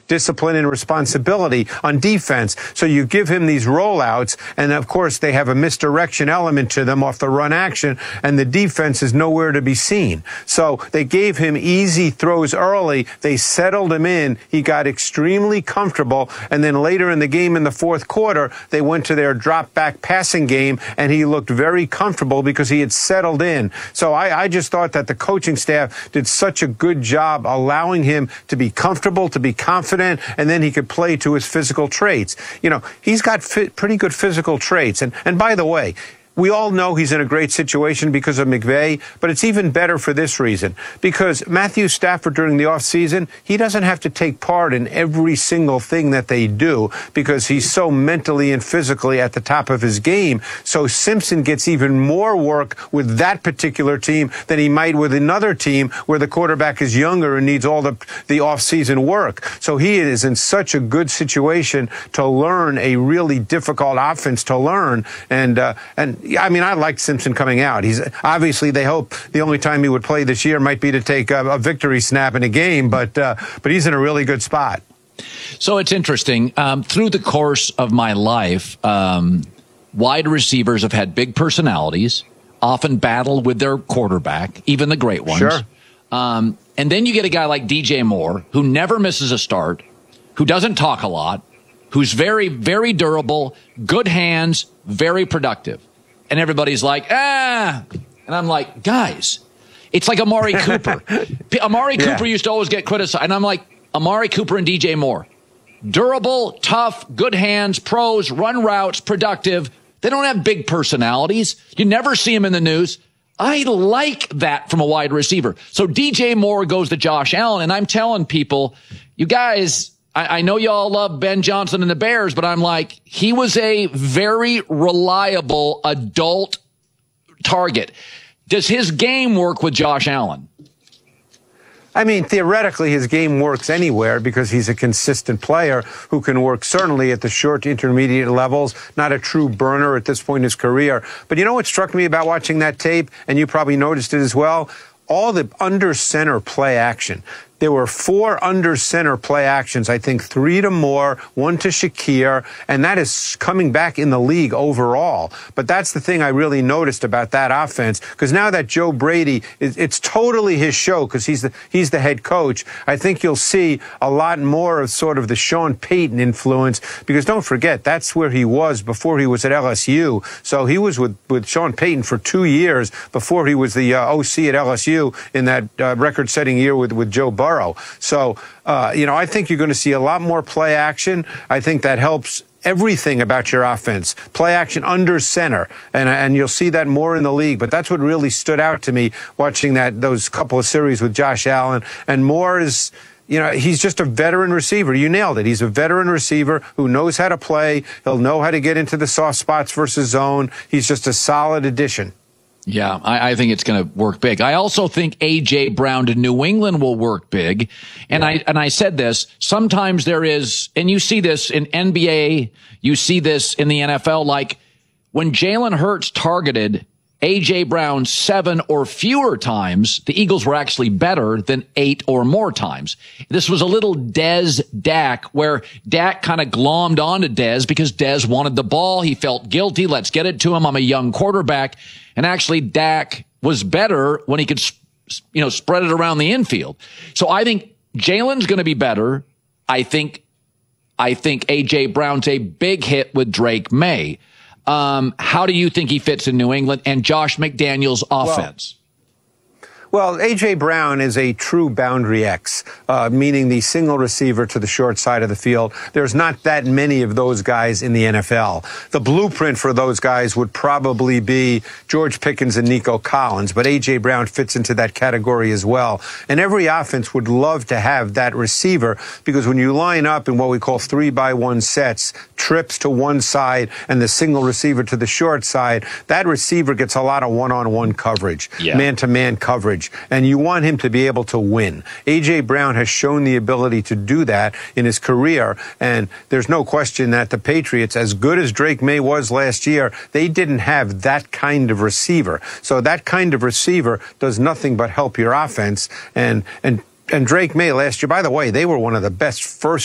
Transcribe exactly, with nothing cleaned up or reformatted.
discipline and responsibility on defense. So you give him these rollouts, and of course they have a misdirection element to them off the run action, and the defense is nowhere to be seen. So they gave him easy throws early. They settled him in. He got extremely comfortable, and then later in the game in the fourth quarter, they went to their drop back passing game, and he looked very comfortable because he had settled in. So I, I just thought that the coaching staff did such a good job allowing him to be comfortable, to be confident, and then he could play to his physical traits. You know, he's got fit, pretty good physical traits. And, and by the way, we all know he's in a great situation because of McVay, but it's even better for this reason. Because Matthew Stafford, during the offseason, he doesn't have to take part in every single thing that they do because he's so mentally and physically at the top of his game. So Simpson gets even more work with that particular team than he might with another team where the quarterback is younger and needs all the, the offseason work. So he is in such a good situation to learn a really difficult offense to learn. And, uh, and, I mean, I like Simpson coming out. He's obviously, they hope the only time he would play this year might be to take a, a victory snap in a game, but uh, but he's in a really good spot. So it's interesting. Um, through the course of my life, um, wide receivers have had big personalities, often battle with their quarterback, even the great ones. Sure. Um, and then you get a guy like D J Moore, who never misses a start, who doesn't talk a lot, who's very, very durable, good hands, very productive. And everybody's like, ah. And I'm like, guys, it's like Amari Cooper. Amari yeah. Cooper used to always get criticized. And I'm like, Amari Cooper and D J Moore. Durable, tough, good hands, pros, run routes, productive. They don't have big personalities. You never see them in the news. I like that from a wide receiver. So D J Moore goes to Josh Allen. And I'm telling people, you guys, I know y'all love Ben Johnson and the Bears, but I'm like, he was a very reliable adult target. Does his game work with Josh Allen? I mean, theoretically, his game works anywhere because he's a consistent player who can work certainly at the short to intermediate levels, not a true burner at this point in his career. But you know what struck me about watching that tape, and you probably noticed it as well? All the under center play action. There were four under center play actions, I think three to Moore, one to Shakir, and that is coming back in the league overall. But that's the thing I really noticed about that offense, because now that Joe Brady, it's totally his show because he's the, he's the head coach. I think you'll see a lot more of sort of the Sean Payton influence, because don't forget, that's where he was before he was at L S U. So he was with, with Sean Payton for two years before he was the uh, O C at L S U in that uh, record-setting year with, with Joe Burrow. So, uh, you know, I think you're going to see a lot more play action. I think that helps everything about your offense. Play action under center, and and you'll see that more in the league. But that's what really stood out to me watching that those couple of series with Josh Allen. And Moore is, you know, he's just a veteran receiver. You nailed it. He's a veteran receiver who knows how to play. He'll know how to get into the soft spots versus zone. He's just a solid addition. Yeah, I, I think it's going to work big. I also think A J. Brown to New England will work big. And yeah. I and I said this, sometimes there is, and you see this in N B A, you see this in the N F L, like when Jalen Hurts targeted A J. Brown seven or fewer times, the Eagles were actually better than eight or more times. This was a little Dez Dak, where Dak kind of glommed onto Dez because Dez wanted the ball. He felt guilty. Let's get it to him. I'm a young quarterback. And actually, Dak was better when he could, you know, spread it around the infield. So I think Jalen's going to be better. I think, I think A J. Brown's a big hit with Drake May. Um, how do you think he fits in New England and Josh McDaniels' offense? Well, Well, A J. Brown is a true boundary X, uh, meaning the single receiver to the short side of the field. There's not that many of those guys in the N F L. The blueprint for those guys would probably be George Pickens and Nico Collins, but A J. Brown fits into that category as well. And every offense would love to have that receiver, because when you line up in what we call three by one sets, trips to one side and the single receiver to the short side, that receiver gets a lot of one-on-one coverage, yeah. man-to-man coverage. And you want him to be able to win. A J. Brown has shown the ability to do that in his career, and there's no question that the Patriots, as good as Drake May was last year, they didn't have that kind of receiver. So that kind of receiver does nothing but help your offense. And and and Drake May last year, by the way, they were one of the best first